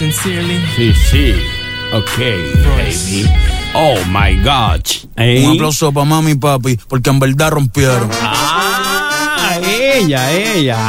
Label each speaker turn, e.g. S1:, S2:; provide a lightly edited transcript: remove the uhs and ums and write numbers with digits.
S1: Sincerely.
S2: Sí. Ok, baby. Oh my God.
S3: Un aplauso para mami y papi, porque en verdad rompieron.
S2: Ella.